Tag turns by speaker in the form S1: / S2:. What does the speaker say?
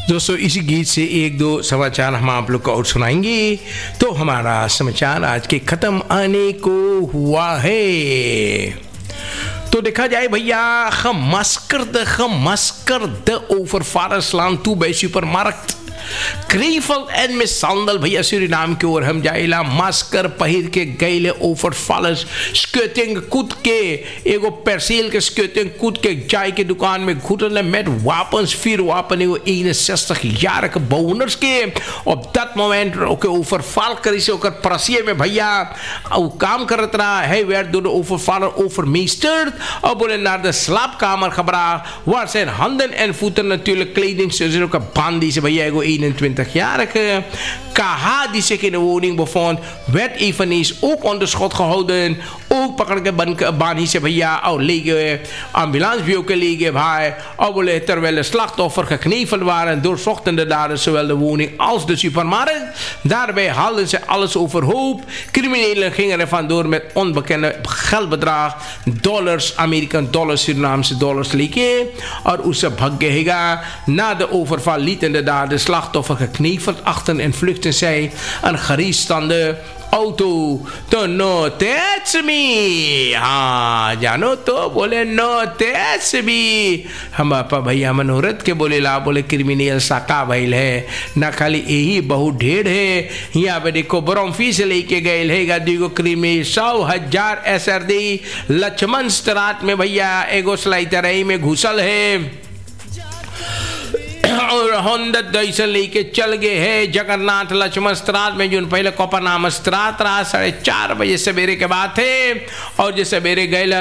S1: दोस्तों इसी गीत से एक दो समाचार हम आप लोग को और सुनाएंगे। तो हमारा समाचार आज के ख़त्म आने को हुआ है। तो देखा जाए भैया, gemaskerd over Varesland toe bij supermarkt Krevel en mishandel भैया सूरीनाम की ओर हम जाइला। मास्कर पहिर के गैले ओवरफॉलर्स स्केटिंग कूद के एगो परसेल के स्केटिंग कूद के जाय के दुकान में घुटल met wapens 4 wapen एगो 61-jarige bewoners के op dat moment ook overval करी से ओकर प्रसिए में भैया वो काम करत रहा है। werd door de overvaller overmeesterd और बोले naar de slaapkamer gebracht waar zijn handen en voeten natuurlijk kleding zo ook bandi से भैया एगो 21-jarige KH die zich in de woning bevond, werd eveneens ook onder schot gehouden. Ook pakkerke bani se भैया और lege ambulance भी ook lege भाई और बोले terwijl de slachtoffer gekneveld waren doorzochten de daders zowel de woning als de supermarkt. Daarbij haalden ze alles overhoop. Criminelen gingen er vandoor met onbekende geldbedrag, dollars, American dollars, Surinaamse dollars leke और उससे भाग गएगा. Na de overval lieten de daders slachtoffer gekneveld achter en vluchtten zij een geriestande auto. तो नो तेज मी हाँ जानो तो बोले नो तेज मी हम पापा भैया मनोरथ के बोले ला बोले क्रिमिनल साका भइल है ना खाली यही बहुत ढेर है। यहाँ पे देखो ब्रॉम्फी से लेके गए है गादीगो क्रिमिनल 100,000 SRD लक्ष्मण स्त्रात में भैया एगो सलाइतराई में घुसल है और होंदा दैसन लेके चल गए हैं जगन्नाथ लक्ष्मण स्त्रात में जो पहले कोपा नाम स्त्रात रहा 4:30 बजे सवेरे के बाद थे और जो सवेरे गए